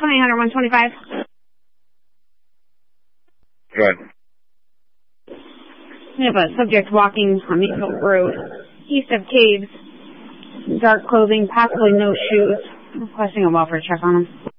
1-800-125. Go ahead. We have a subject walking on Maple Road, east of Caves. Dark clothing, possibly no shoes. Requesting a welfare check on him.